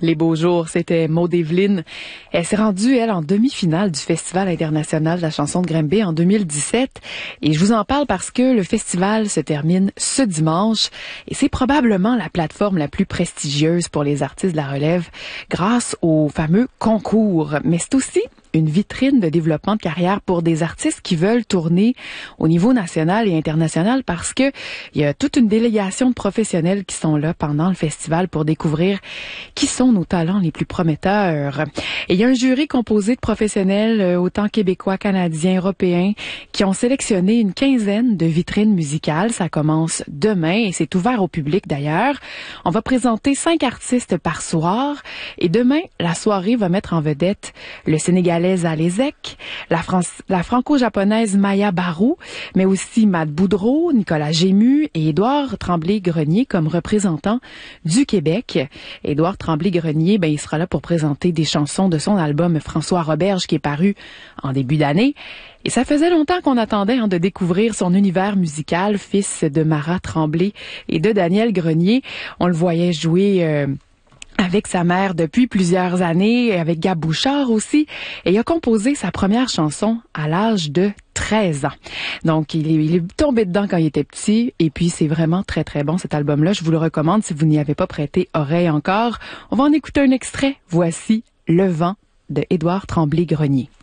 Les beaux jours, c'était Maud Evelyne. Elle s'est rendue, elle, en demi-finale du Festival international de la chanson de Granby en 2017. Et je vous en parle parce que le festival se termine ce dimanche. Et c'est probablement la plateforme la plus prestigieuse pour les artistes de la relève grâce au fameux concours. Mais c'est aussi une vitrine de développement de carrière pour des artistes qui veulent tourner au niveau national et international parce que il y a toute une délégation de professionnels qui sont là pendant le festival pour découvrir qui sont nos talents les plus prometteurs. Et il y a un jury composé de professionnels autant québécois, canadiens, européens qui ont sélectionné une quinzaine de vitrines musicales. Ça commence demain et c'est ouvert au public d'ailleurs. On va présenter 5 artistes par soir et demain, la soirée va mettre en vedette le Sénégalais Alézek, la franco-japonaise Maya Barou, mais aussi Matt Boudreau, Nicolas Gému et Édouard Tremblay-Grenier comme représentants du Québec. Édouard Tremblay-Grenier, il sera là pour présenter des chansons de son album François Roberge qui est paru en début d'année. Et ça faisait longtemps qu'on attendait de découvrir son univers musical, fils de Marat Tremblay et de Daniel Grenier. On le voyait jouer avec sa mère depuis plusieurs années, avec Gab Bouchard aussi, et il a composé sa première chanson à l'âge de 13 ans. Donc, il est tombé dedans quand il était petit, et puis c'est vraiment très très bon cet album-là. Je vous le recommande si vous n'y avez pas prêté oreille encore. On va en écouter un extrait. Voici Le vent de Édouard Tremblay-Grenier.